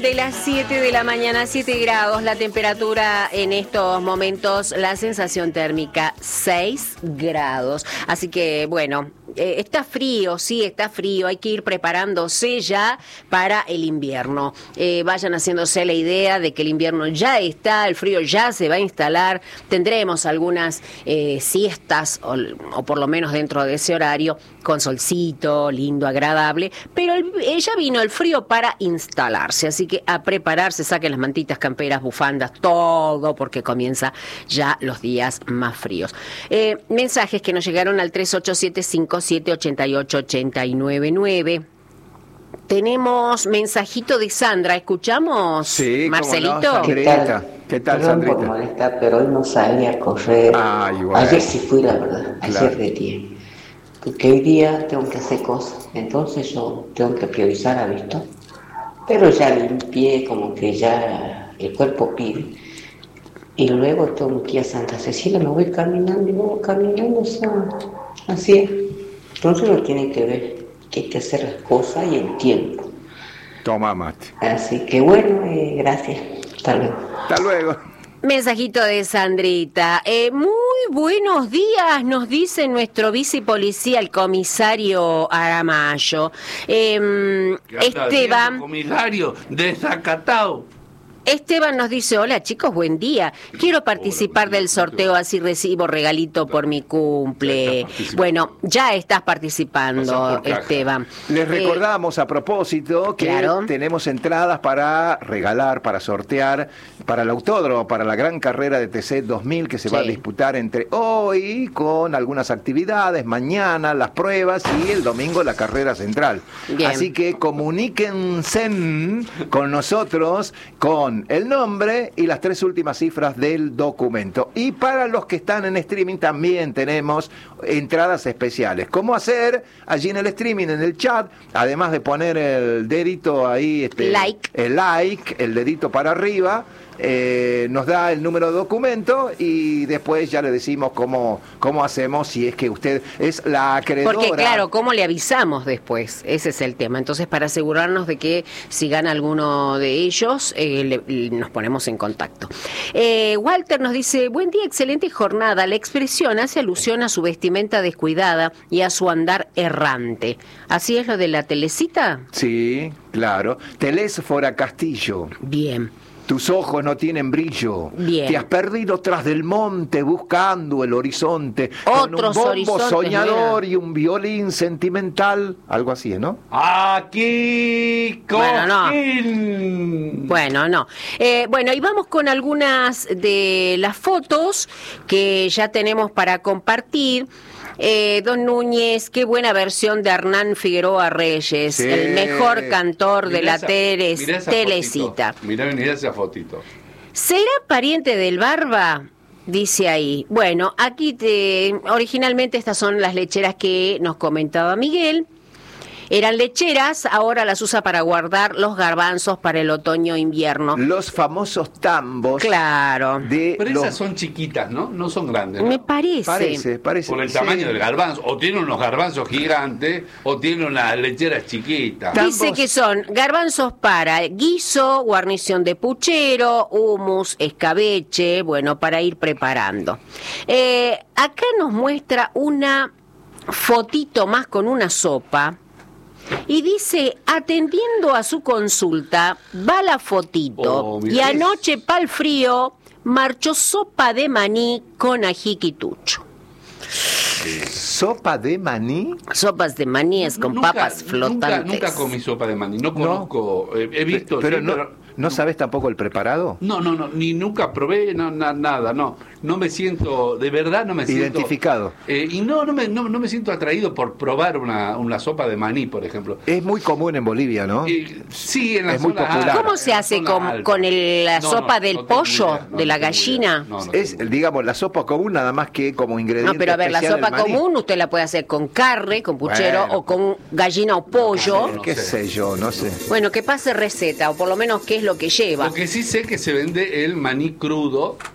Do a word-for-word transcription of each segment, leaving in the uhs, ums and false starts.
de las siete de la mañana, siete grados, la temperatura en estos momentos, la sensación térmica seis grados. Así que, bueno, eh, está frío, sí, está frío, hay que ir preparándose ya para el invierno. Eh, vayan haciéndose la idea de que el invierno ya está, el frío ya se va a instalar, tendremos algunas eh, siestas, o, o por lo menos dentro de ese horario, con solcito, lindo, agradable, pero el, eh, ya vino el frío para instalarse, así que a prepararse, saquen las mantitas, camperas, bufandas, todo, porque comienza ya los días más fríos. Eh, mensajes que nos llegaron al tres ocho siete, cinco siete, ocho ocho, ocho nueve nueve. Tenemos mensajito de Sandra, ¿escuchamos? Sí, Marcelito. No, ¿Qué tal? ¿Qué tal, Perdón Sandrita? por molestar, pero hoy no salí a correr. Ah, igual. Ayer sí fui, la verdad, Claro. ayer de día. Porque hoy día tengo que hacer cosas, entonces yo tengo que priorizar, ¿ha visto? Pero ya limpié, como que ya el cuerpo pide. Y luego tengo que ir a Santa Cecilia, me voy caminando y luego caminando, o sea, así es. Entonces uno tiene que ver que hay que hacer las cosas y el tiempo. Toma mate. Así que bueno, eh, gracias. Hasta luego. Hasta luego. Mensajito de Sandrita. Eh, muy buenos días, nos dice nuestro vicepolicía, el comisario Aramayo. Eh, Esteban. Comisario, desacatado. Esteban nos dice, hola chicos, buen día. Quiero participar del sorteo, así recibo regalito por mi cumple. Bueno, ya estás participando, Esteban. Les Eh, recordamos a propósito que claro. tenemos entradas para regalar, para sortear, para el autódromo, para la gran carrera de T C dos mil que se Sí. va a disputar entre hoy con algunas actividades, mañana las pruebas y el domingo la carrera central. Bien. Así que comuníquense con nosotros con el nombre y las tres últimas cifras del documento. Y para los que están en streaming también tenemos entradas especiales. ¿Cómo hacer? Allí en el streaming, en el chat, además de poner el dedito ahí, este, Like. el like, el dedito para arriba, eh, nos da el número de documento y después ya le decimos cómo, cómo hacemos si es que usted es la acreedora. Porque claro, ¿cómo le avisamos después? Ese es el tema. Entonces, para asegurarnos de que si gana alguno de ellos, eh, le- le- nos ponemos en contacto. Eh, Walter nos dice, buen día, excelente jornada. La expresión hace alusión a su vestimenta descuidada y a su andar errante. ¿Así es lo de la telecita? Sí, claro. Telésfora Castillo. Bien. Tus ojos no tienen brillo. Bien. Te has perdido tras del monte buscando el horizonte. Otros con un bombo horizontes, soñador mira. y un violín sentimental. Algo así, ¿no? Aquí, Bueno, no. Coquín. Bueno, no. Eh, bueno, y vamos con algunas de las fotos que ya tenemos para compartir. Eh, don Núñez, qué buena versión de Hernán Figueroa Reyes, Sí. el mejor cantor de Mirá la esa- teles- mirá esa telecita. fotito. Mirá, mirá esa fotito. ¿Será pariente del Barba? Dice ahí. Bueno, aquí te... originalmente estas son las lecheras que nos comentaba Miguel. Eran lecheras, ahora las usa para guardar los garbanzos para el otoño-invierno. Los famosos tambos. Claro. De Pero los... esas son chiquitas, ¿no? No son grandes, ¿no? Me parece. Parece, parece. Por el sí. tamaño del garbanzo. O tiene unos garbanzos gigantes o tiene unas lecheras chiquitas. Ta- Dice Ambos. que son garbanzos para guiso, guarnición de puchero, hummus, escabeche, bueno, para ir preparando. Eh, acá nos muestra una fotito más con una sopa y dice, atendiendo a su consulta, va la fotito Oh, mirá. y anoche pa'l frío marchó sopa de maní con ají quitucho. Sopa de maní. Sopas de maníes con Nunca- papas flotantes. Nunca, nunca comí sopa de maní. No conozco. eh, He visto, Pero sí, no, pero- ¿no sabes tampoco el preparado? No, no, no, ni nunca probé no, na- nada, no. No me siento, de verdad no me siento... Identificado. Eh, y no, no me, no, no me siento atraído por probar una, una sopa de maní, por ejemplo. Es muy común en Bolivia, ¿no? Eh, sí, en la Es muy zona popular. alta, ¿Cómo en se la hace zona con, alta. con el- la No, sopa no, del no tengo pollo, idea, no, de la no tengo gallina? idea. No, no Es, tengo idea. digamos, la sopa común nada más que como ingrediente No, pero a ver, la especial sopa el maní. común usted la puede hacer con carne, con puchero Bueno. o con gallina o pollo. No ¿Qué sé. sé yo? No sé. Bueno, que pase receta o por lo menos qué es lo que lleva. Lo que sí sé que se vende el maní crudo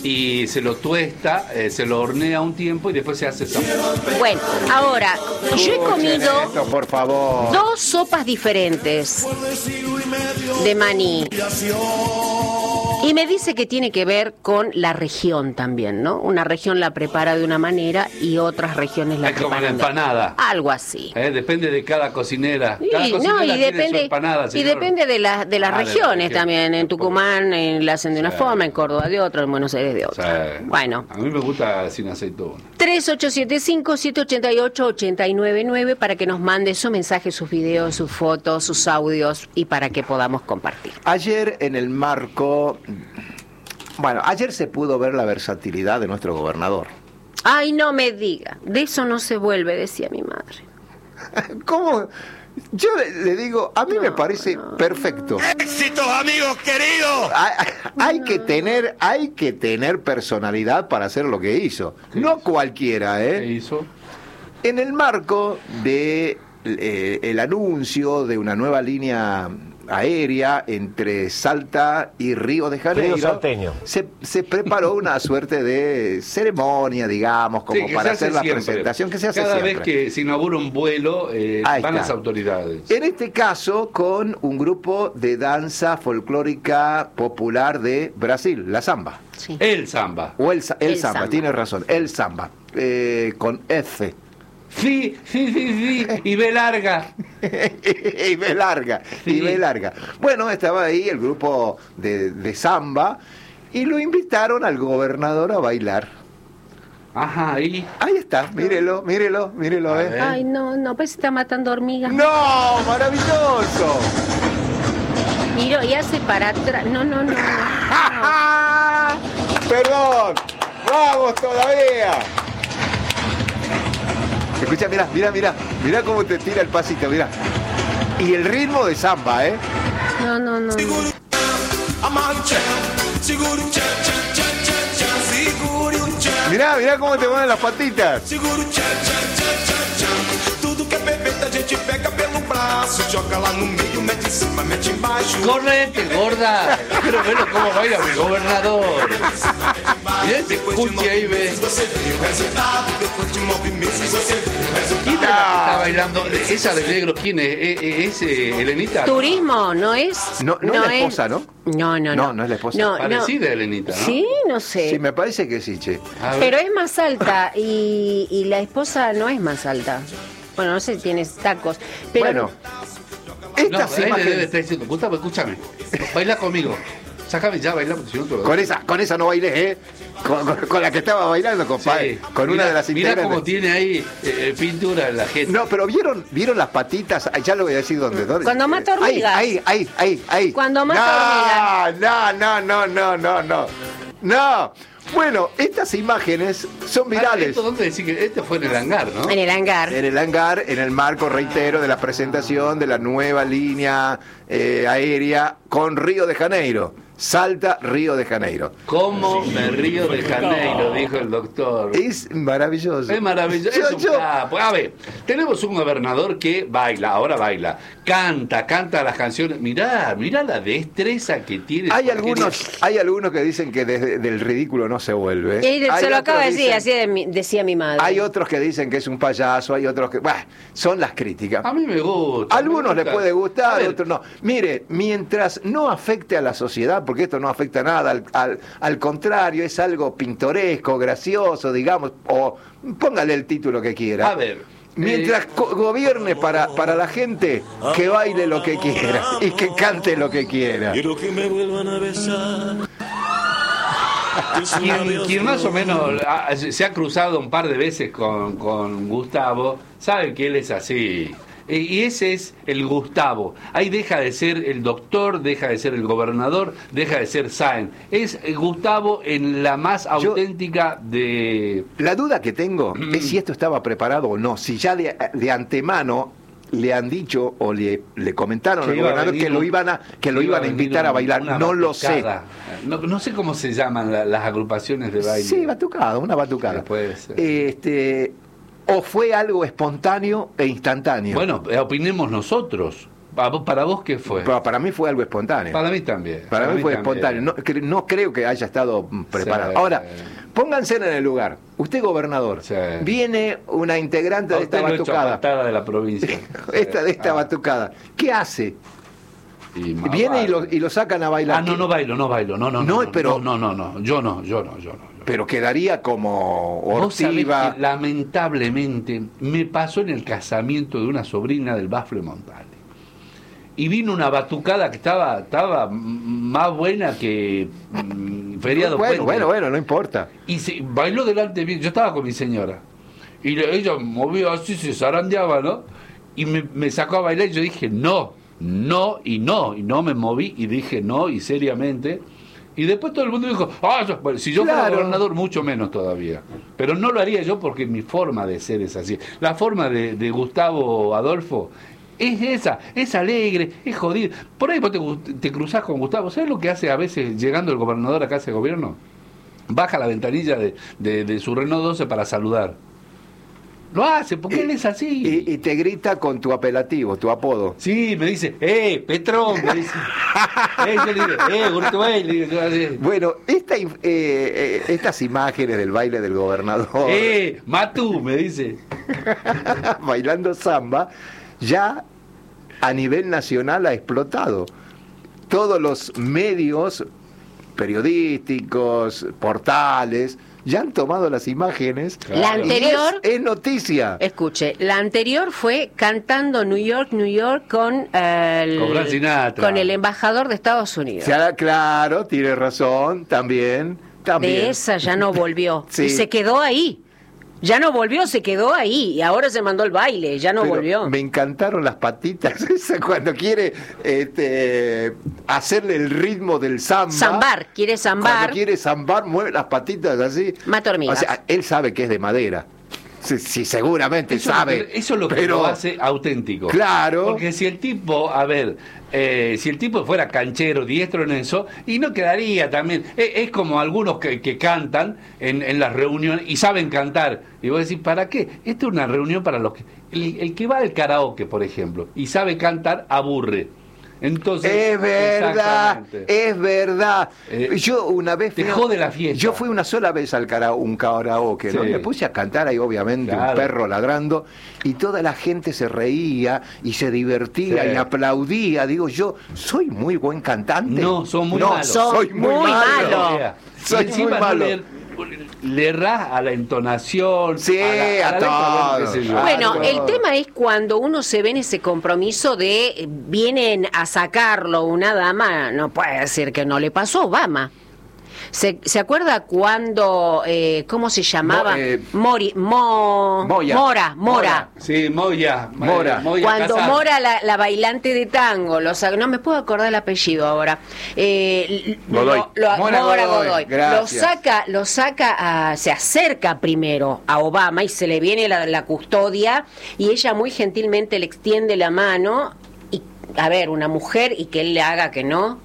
y se lo tuesta, eh, se lo hornea un tiempo y después se hace samba. Bueno, ahora, yo he comido Esto, por favor. dos sopas diferentes de maní. Y me dice que tiene que ver con la región también, ¿no? Una región la prepara de una manera y otras regiones la Es como la preparan de empanada. algo así. Eh, depende de cada cocinera. Y, Cada cocinera no, y tiene su depende, empanada, y señor. depende de, la, de las Ah, de la regiones región. también. En Tucumán eh, la hacen de una Sí. forma, en Córdoba de otra, en Buenos Aires de O otra. sea, Bueno. A mí me gusta sin aceituna. tres ocho siete cinco, siete ocho ocho, ocho nueve nueve para que nos mande su mensaje, sus videos, sus fotos, sus audios y para que podamos compartir. Ayer en el marco... Bueno, ayer se pudo ver la versatilidad de nuestro gobernador. Ay, no me diga, de eso no se vuelve, decía mi madre. ¿Cómo? Yo le, le digo, a mí No, me parece no, perfecto. ¡Éxitos, amigos queridos! Hay, hay que tener, hay que tener personalidad para hacer lo que hizo. No cualquiera, ¿Qué ¿eh? hizo? En el marco de eh, el anuncio de una nueva línea aérea entre Salta y Río de Janeiro, Río Salteño. se, se preparó una suerte de ceremonia, digamos, como Sí, que para se hace hacer la siempre. presentación que se hace Cada siempre. vez que se inaugura un vuelo, eh, Ahí van está. las autoridades. En este caso, con un grupo de danza folclórica popular de Brasil, la samba. Sí. El samba. O el, sa- el, El samba, samba. tiene razón, el samba, eh, con F. Sí, sí, sí, sí. Y ve larga. y B larga, y Sí. B larga. Bueno, estaba ahí el grupo de, de samba y lo invitaron al gobernador a bailar. Ajá, y. Ahí está, mírelo, mírelo, mírelo, A ¿eh? ver. Ay, no, no, pues está matando hormigas. ¡No! ¡Maravilloso! Miro y hace para atrás. No, no, no. no. ¡Perdón! ¡Vamos todavía! Escucha, mira, mira, mira, mira cómo te tira el pasito, mira. Y el ritmo de samba, ¿eh? No, no, no. no. Amarre o tchan, segura o tchan, tchan, tchan, tchan, tchan, segure o tchan, Mirá, mirá cómo te mueven las patitas. segura o tchan, tchan, tchan, tchan, tchan. Tudo que é perfeito a gente pega pelo braço, joga lá no meio, mete em cima, mete embaixo. ¡Correte, gorda! Quiero verlo cómo baila mi gobernador. Mirá ese cuchi ahí, ve. Você vê o resultado, depois de movimentos, você vê o resultado. ¿Quién es la que está bailando? Esa de negro, ¿quién es? ¿Es, es, eh, Elenita? Turismo, ¿no es? No, no es la esposa, ¿no? No, no, no. No, no es la esposa. No, no. Parecida a Elenita, ¿no? Sí, no sé. Sí, me parece que sí, che. A ver. Pero es más alta y, y la esposa no es más alta. Bueno, no sé, tienes tacos. Pero Bueno, No, estas ahí le debe imágenes... estar diciendo, Gustavo, escúchame, baila conmigo. Sácame ya, baila, porque si no te lo Con esa, con esa no bailé, ¿eh? Con, con- con la que estaba bailando, compadre. Sí. Con una Mirá- de las Mirá integrantes. cómo tiene ahí eh, eh, pintura en la gente. No, pero vieron, vieron las patitas, Ay, ya lo voy a decir dónde. dónde? Cuando mata hormigas. Ahí, ahí, ahí, ahí, ahí. Cuando mata no, no, no, no, no, no. No. Bueno, estas imágenes son Ah, virales. ¿esto dónde decir que este fue en el hangar, no? en el hangar. En el hangar, en el marco, reitero, de la presentación de la nueva línea eh, aérea con Río de Janeiro. Salta, Río de Janeiro. ¿Cómo me río de Janeiro? Dijo el doctor. Es maravilloso. Es maravilloso. Yo- Es un yo- capo. A ver, tenemos un gobernador que baila, ahora baila, canta, canta las canciones. Mirá, mirá la destreza que tiene. Hay Porque algunos, hay algunos que dicen que desde del ridículo no se vuelve. Y Hay se lo otros acaba de decir, dicen- así de mi- decía mi madre. Hay otros que dicen que es un payaso, hay otros que... Bah, son las críticas. A mí me gusta. A algunos me les gusta. puede A gustar, ver, a otros no. Mire, mientras no afecte a la sociedad, porque esto no afecta a nada, al, al, al contrario, es algo pintoresco, gracioso, digamos, o póngale el título que quiera. A ver. Mientras eh, co- gobierne para, para la gente, que baile lo que quiera y que cante lo que quiera. Quiero que me vuelvan a besar. Quien, quien más o menos ha- se ha cruzado un par de veces con, con Gustavo, sabe que él es así. E- Y ese es el Gustavo. Ahí deja de ser el doctor, deja de ser el gobernador, deja de ser Sáenz. Es el Gustavo en la más Yo- auténtica de... La duda que tengo es si esto estaba preparado o no, si ya de, de antemano le han dicho o le, le comentaron que al iba a gobernador venir que lo un- iban a que lo iba iban a venir invitar a un- bailar, una no lo sé. batucada. No, no sé cómo se llaman la- las agrupaciones de baile. Sí, batucada, una batucada. Sí, puede ser. Este, o fue algo espontáneo e instantáneo. Bueno, eh, opinemos nosotros. ¿Para vos, para vos qué fue? Pero para mí fue algo espontáneo. Para mí también. Para, mí fue también. espontáneo. No, cre- no creo que haya estado preparado. Sí. Ahora, pónganse en el lugar. Usted, gobernador, Sí. viene una integrante A de esta usted lo he hecho batucada. patada de la provincia. Esta, de esta Ah, batucada. ¿Qué hace? y más Viene y vale. lo, y lo sacan a bailar. Ah, no, no bailo, no bailo. No, no, No, no. pero- No, no, no. Yo no, yo no, yo no. Pero quedaría como Vos sabés ortiva. que, lamentablemente, me pasó en el casamiento de una sobrina del Bafle Montale. Y vino una batucada que estaba, estaba más buena que mm, Feriado Bueno, Puente. bueno, bueno, no importa. Y se bailó delante de mí. Yo estaba con mi señora. Y le- ella movía así, se zarandeaba, ¿no? Y me, me sacó a bailar y yo dije, no, no y no. Y no me moví y dije no y seriamente. Y después todo el mundo dijo, ah, yo- bueno, si yo fuera Claro. gobernador, mucho menos todavía. Pero no lo haría yo porque mi forma de ser es así. La forma de, de Gustavo Adolfo es esa, es alegre, es jodido. Por ahí vos te, gu- te cruzás con Gustavo. ¿Sabes lo que hace a veces llegando el gobernador a casa de gobierno? Baja la ventanilla de, de, de su Renault doce para saludar. Lo hace, porque él es así. Y, y te grita con tu apelativo, tu apodo. Sí, me dice, eh, Petrón, me dice. eh, yo le digo, eh, Urtubey, le digo, yo así. Bueno, esta, inf- eh, eh, estas imágenes del baile del gobernador Eh, Matú, me dice. bailando samba, ya a nivel nacional ha explotado. Todos los medios periodísticos, portales, ya han tomado las imágenes. La y anterior- es, es noticia. Escuche, la anterior fue cantando New York, New York con el, Con Frank Sinatra. con el embajador de Estados Unidos. Ya, claro, tiene razón, también. también. De esa ya no volvió. Sí. Y se quedó ahí. Ya no volvió, se quedó ahí. Y ahora se mandó el baile, ya no Pero volvió. Me encantaron las patitas. Esa cuando quiere este, hacerle el ritmo del samba. Zambar, quiere zambar. Cuando quiere zambar, mueve las patitas así. Mata hormigas. O sea, él sabe que es de madera. Sí, sí, seguramente Eso sabe. es lo que, eso es lo que pero, lo hace auténtico. Claro. Porque si el tipo, a ver, eh, si el tipo fuera canchero, diestro en eso, y no quedaría también. Es, es como algunos que, que cantan en, en las reuniones y saben cantar. Y vos decís, ¿para qué? Esta es una reunión para los que. El, el que va al karaoke, por ejemplo, y sabe cantar, aburre. Entonces, Es verdad, exactamente. es verdad. Eh, yo una vez te fui a- jode la fiesta. Yo fui una sola vez al karaoke, un karaoke, ¿no? Sí. Me puse a cantar ahí, obviamente, un Claro. perro ladrando, y toda la gente se reía y se divertía Sí. y aplaudía. Digo, yo soy muy buen cantante. No, son muy No, malos. soy Son muy, muy malo. malos. Soy Y encima muy no malo. Le, le errás a la entonación, Sí, a, la, a la letra, bueno, qué todo. sé yo. Bueno, Claro. el tema es cuando uno se ve en ese compromiso de eh, vienen a sacarlo una dama, no puede decir que no le pasó a Obama. ¿Se, ¿se acuerda cuando, eh, cómo se llamaba? Mo- eh, Mori, Mo- Moya. Mora, Mora. Mora. Sí, Moya. Mora. eh, Moya Cuando Casar. Mora, la, la bailante de tango, lo sa- no me puedo acordar el apellido ahora. Eh, Godoy. lo- lo- Mora Mora Godoy, Godoy. Lo gracias. saca, lo saca, a- se acerca primero a Obama y se le viene la, la custodia y ella muy gentilmente le extiende la mano y, a ver, una mujer y que él le haga que no.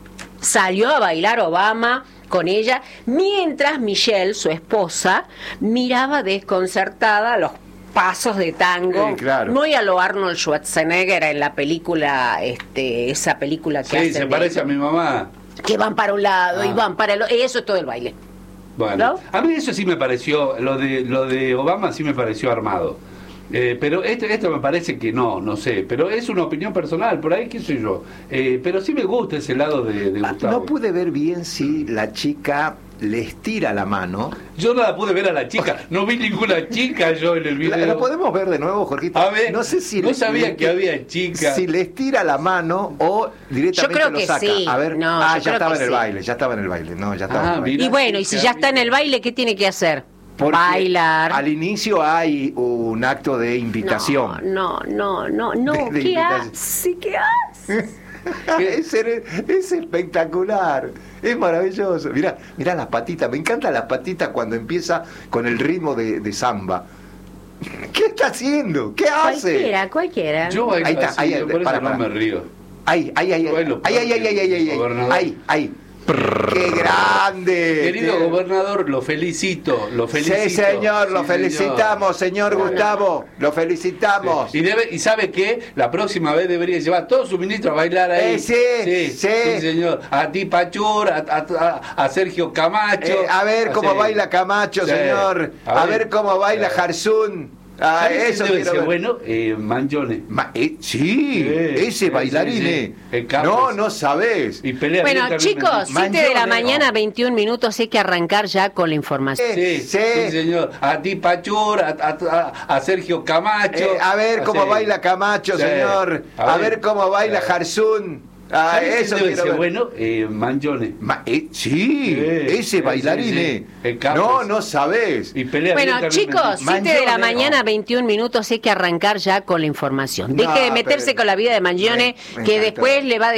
Salió a bailar Obama con ella, mientras Michelle, su esposa, miraba desconcertada los pasos de tango, Sí, claro. muy a lo Arnold Schwarzenegger en la película, este, esa película que Sí, hacen se de- parece a mi mamá. que van para un lado y Ah. van para el otro, eso es todo el baile. Bueno, ¿No? a mí eso sí me pareció, lo de lo de Obama sí me pareció armado. Eh, pero esto, esto me parece que no, no sé, pero es una opinión personal, por ahí qué sé yo. Eh, pero sí me gusta ese lado de, de Ah, Gustavo. No pude ver bien si la chica le estira la mano. Yo no la pude ver a la chica, no vi ninguna chica yo en el video. ¿La, la podemos ver de nuevo, Jorgito? A ver, no sé si no le- sabía le- que había chica. Si le estira la mano o directamente Yo creo lo que saca. sí. A ver, No, ah, yo ya creo estaba que en el sí. baile, ya estaba en el baile. No, ya estaba Ah, en el baile. mira. Y bueno, y si ya está en el baile, ¿qué tiene que hacer? Porque Bailar. Al inicio hay un acto de invitación. No, no, no, no, De- no. de ¿Qué invitación. hace? ¿Qué hace? es, es espectacular, es maravilloso. Mirá, mirá las patitas, me encantan las patitas cuando empieza con el ritmo de, de samba. ¿Qué está haciendo? ¿Qué hace? Cualquiera, cualquiera. Yo bailo Ahí está, así, ahí, yo por eso para, no para. me río. Ahí, ahí, ahí, ahí, Bueno, ahí, ahí, ahí, ahí, ahí, ahí, gobernador. ahí, ahí. ¡Qué grande! Querido Qué- gobernador, lo felicito, lo felicito. Sí, señor, lo Sí, felicitamos, señor Bueno. Gustavo, lo felicitamos. Y, debe, y sabe qué, la próxima vez debería llevar todos sus ministros a bailar ahí. Eh, sí, sí, sí. sí, señor. A ti, Pachur, a, a- a Sergio Camacho. Eh, a ver cómo Sí. baila Camacho, Sí. señor. A, ver cómo baila Sí. Jarzún. Ah, ¿Sabe quién eso debe quiero ser ver. bueno? Eh, Mangione. Ma- eh, sí, Sí, ese sí, bailarín. sí, eh. sí. El Capres. No, no sabés. Y pelea Bueno, bien también. chicos, siete de la Mangione, mañana, no. veintiún minutos, hay que arrancar ya con la información. Eh, Sí, sí. sí, señor. A ti, Pachur, a, a- a Sergio Camacho. Eh, a ver cómo Sí. baila Camacho, Sí. señor. A, ver cómo baila Sí. Jarzún. Ah, ¿Sabe quién eso debe quiero ser ver. bueno? Eh, Mangione. Ma- eh, sí, Sí, ese sí, bailarín. sí, eh. sí. El Capres. No, no sabés. Y pelea Bueno, bien chicos, también. siete de la Mangione, mañana, no. veintiún minutos, hay que arrancar ya con la información. Deje No, de meterse pero- con la vida de Mangione, Me- me que encantó. después le va a